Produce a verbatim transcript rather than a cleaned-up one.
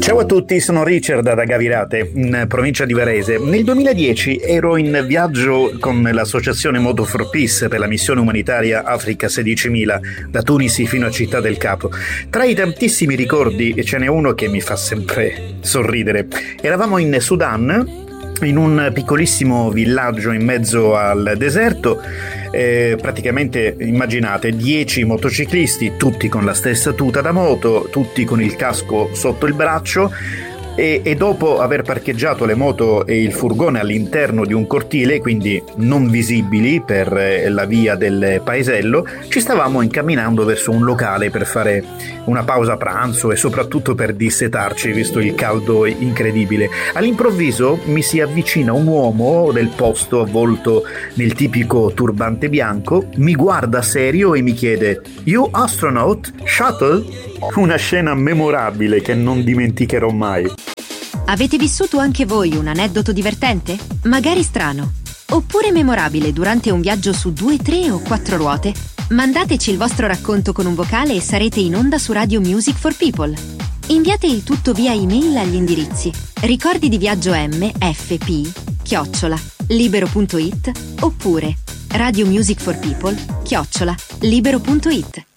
Ciao a tutti, sono Richard da Gavirate, in provincia di Varese. Nel duemiladieci ero in viaggio con l'associazione Moto for Peace per la missione umanitaria Africa sedicimila, da Tunisi fino a Città del Capo. Tra i tantissimi ricordi ce n'è uno che mi fa sempre sorridere. Eravamo in Sudan, in un piccolissimo villaggio in mezzo al deserto. Eh, praticamente immaginate dieci motociclisti, tutti con la stessa tuta da moto, tutti con il casco sotto il braccio, e, e dopo aver parcheggiato le moto e il furgone all'interno di un cortile, quindi non visibili per eh, la via del paesello, ci stavamo incamminando verso un locale per fare una pausa pranzo e soprattutto per dissetarci visto il caldo incredibile. All'improvviso mi si avvicina un uomo del posto avvolto nel tipico turbante bianco, mi guarda serio e mi chiede "You astronaut? Shuttle?" Una scena memorabile che non dimenticherò mai. Avete vissuto anche voi un aneddoto divertente? Magari strano? Oppure memorabile durante un viaggio su due, tre o quattro ruote? Mandateci il vostro racconto con un vocale e sarete in onda su Radio Music for People. Inviate il tutto via email agli indirizzi ricordi di viaggio m f p chiocciola libero punto it oppure Radio Music for People chiocciola libero punto it.